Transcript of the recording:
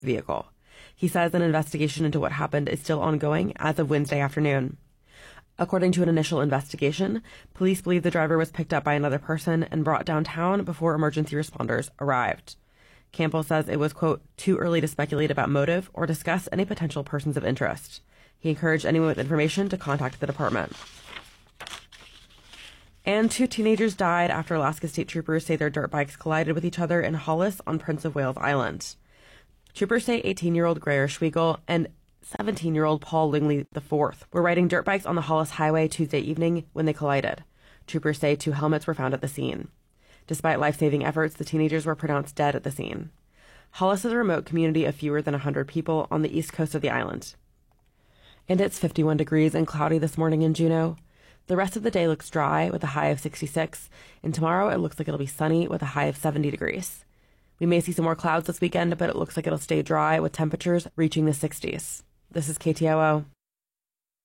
vehicle. He says an investigation into what happened is still ongoing as of Wednesday afternoon. According to an initial investigation, police believe the driver was picked up by another person and brought downtown before emergency responders arrived. Campbell says it was, quote, too early to speculate about motive or discuss any potential persons of interest. He encouraged anyone with information to contact the department. And 2 teenagers died after Alaska State Troopers say their dirt bikes collided with each other in Hollis on Prince of Wales Island. Troopers say 18-year-old Greer Schwiegel and 17-year-old Paul Lingley IV were riding dirt bikes on the Hollis Highway Tuesday evening when they collided. Troopers say 2 helmets were found at the scene. Despite life-saving efforts, the teenagers were pronounced dead at the scene. Hollis is a remote community of fewer than 100 people on the east coast of the island. And it's 51 degrees and cloudy this morning in Juneau. The rest of the day looks dry with a high of 66, and tomorrow it looks like it'll be sunny with a high of 70 degrees. We may see some more clouds this weekend, but it looks like it'll stay dry with temperatures reaching the 60s. This is KTOO.